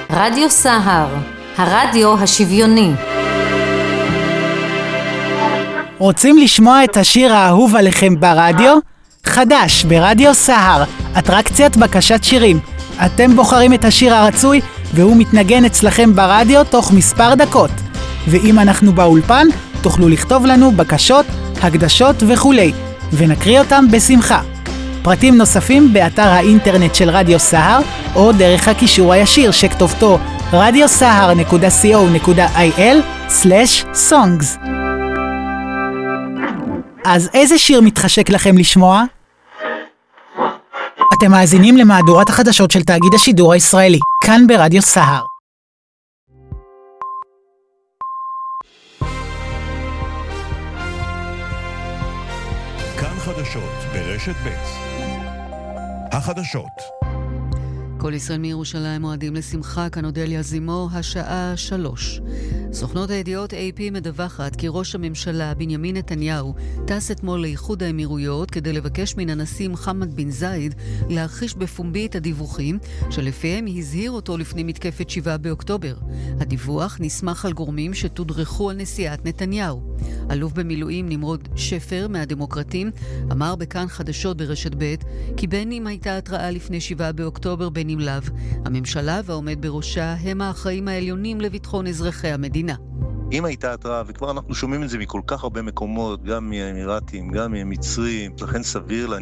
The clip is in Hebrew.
רדיו סהר, הרדיו השוויוני. רוצים לשמוע את השיר האהוב עליכם ברדיו? חדש ברדיו סהר, אטרקציית בקשת שירים. אתם בוחרים את השיר הרצוי והוא מתנגן אצלכם ברדיו תוך מספר דקות. ואם אנחנו באולפן, תוכלו לכתוב לנו בקשות, הקדשות וכולי, ונקריא אותם בשמחה. פרטים נוספים באתר האינטרנט של רדיו סהר, או דרך הקישור הישיר שכתובתו radiosahar.co.il/songs. אז איזה שיר מתחשק לכם לשמוע? אתם מאזינים למהדורת החדשות של תאגיד השידור הישראלי, כאן ברדיו סהר. כאן חדשות ברשת ב'. החדשות. כל ישראל מירושלים מועדים לשמחה, כאן אודליה זימו, השעה 3. סוכנות הידיעות AP מדווחת כי ראש הממשלה בנימין נתניהו טס אתמול לאיחוד האמירויות כדי לבקש מן הנשיא מוחמד בן זאיד להכחיש בפומבי את הדיווחים שלפיהם הזהיר אותו לפני מתקפת 7 באוקטובר. הדיווח נסמך על גורמים שתודרכו על נשיאת נתניהו. אלוף במילואים נמרוד שפר מהדמוקרטים אמר בכאן חדשות ברשת ב' כי בין אם הייתה התראה לפני 7 באוקטובר בין אם לאו, הממשלה והעומד בראשה הם האחראים העליונים לביטחון אזרחי המדינה. אם הייתה התראה, וכבר אנחנו שומעים את זה מכל כך הרבה מקומות, גם מהאמירתים, גם מהמצרים, לכן סביר